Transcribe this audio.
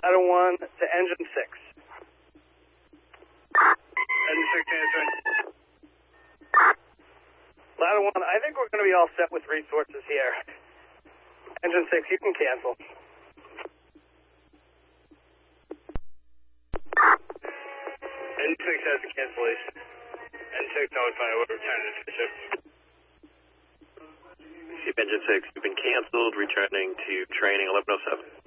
Ladder 1 to Engine 6. Engine 6 answering. Ladder 1, I think we're going to be all set with resources here. Engine 6, you can cancel. Engine 6 has a cancellation. Engine 6 notifying over returning to ship. Engine 6, you've been canceled, returning to training 1107.